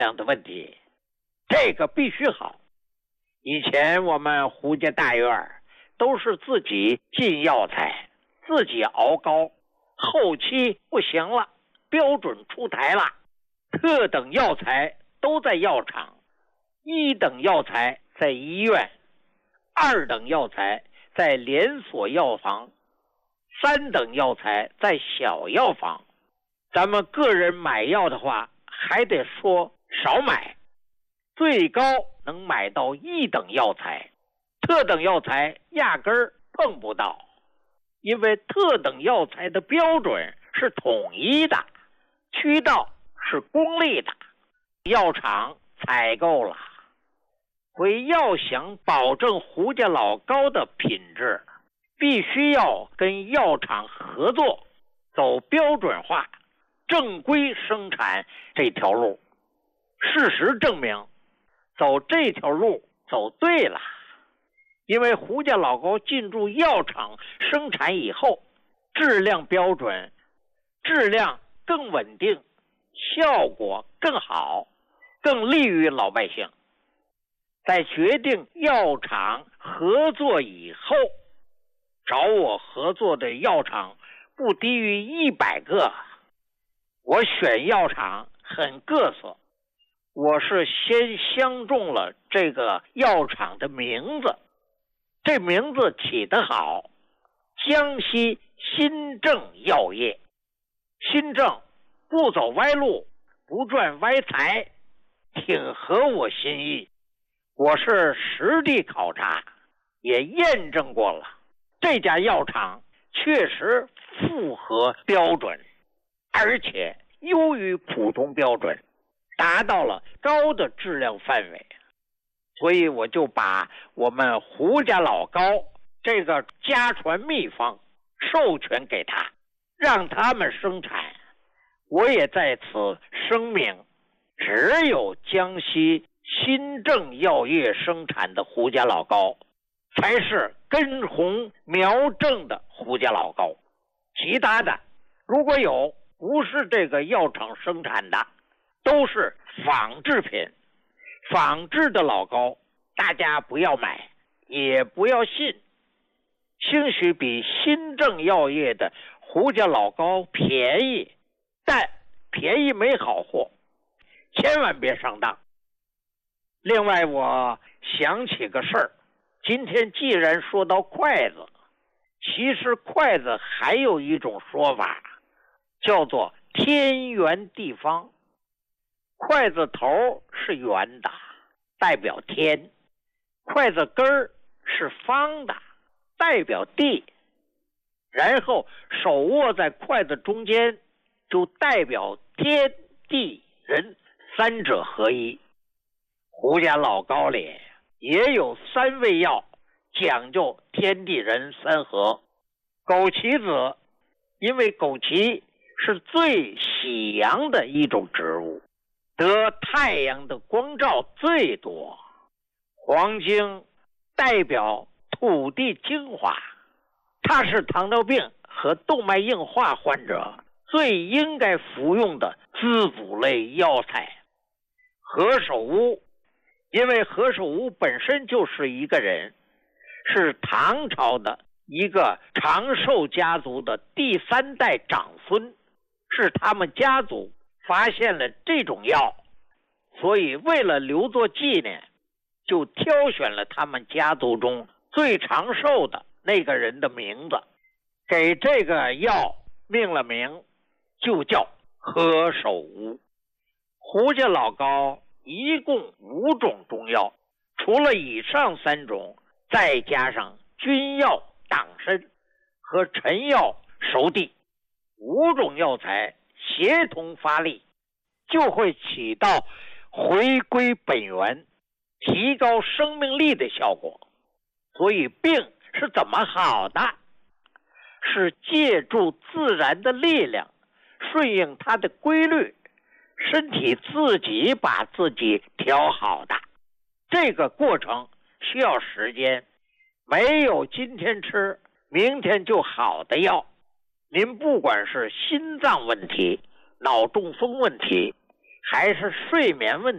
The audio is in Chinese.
量的问题，这个必须好。以前我们胡家大院都是自己进药材，自己熬膏，后期不行了，标准出台了，特等药材都在药厂，一等药材在医院，二等药材在连锁药房，三等药材在小药房。咱们个人买药的话，还得说少买，最高能买到一等药材，特等药材压根儿碰不到，因为特等药材的标准是统一的，渠道是公立的，药厂采购了。所以要想保证胡家老膏的品质，必须要跟药厂合作，走标准化正规生产这条路。事实证明，走这条路走对了，因为胡家老膏进入药厂生产以后，质量标准，质量更稳定，效果更好，更利于老百姓。在决定药厂合作以后，找我合作的药厂不低于100个。我选药厂很各色，我是先相中了这个药厂的名字，这名字起得好，江西新政药业。新政不走歪路，不赚歪财，挺合我心意。我是实地考察，也验证过了，这家药厂确实符合标准，而且优于普通标准，达到了高的质量范围。所以我就把我们胡家老膏这个家传秘方授权给他，让他们生产。我也在此声明，只有江西新政药业生产的胡家老膏才是根红苗正的胡家老膏，其他的如果有不是这个药厂生产的，都是仿制品。仿制的老膏大家不要买，也不要信，兴许比新政药业的胡家老膏便宜，但便宜没好货，千万别上当。另外我想起个事儿，今天既然说到筷子，其实筷子还有一种说法，叫做天圆地方。筷子头是圆的，代表天；筷子根儿是方的，代表地。然后手握在筷子中间，就代表天地人三者合一。胡家老膏里也有3味药，讲究天地人三合。枸杞子，因为枸杞是最喜阳的一种植物，得太阳的光照最多。黄精代表土地精华，它是糖尿病和动脉硬化患者最应该服用的滋补类药材。何首乌，因为何首乌本身就是一个人，是唐朝的一个长寿家族的第3代长孙，是他们家族发现了这种药，所以为了留作纪念，就挑选了他们家族中最长寿的那个人的名字，给这个药命了名，就叫何首乌。胡家老膏一共5种中药，除了以上3种，再加上君药党参和陈药熟地，5种药材协同发力，就会起到回归本源，提高生命力的效果。所以病是怎么好的？是借助自然的力量，顺应它的规律，身体自己把自己调好的。这个过程需要时间，没有今天吃明天就好的药。您不管是心脏问题、脑中风问题，还是睡眠问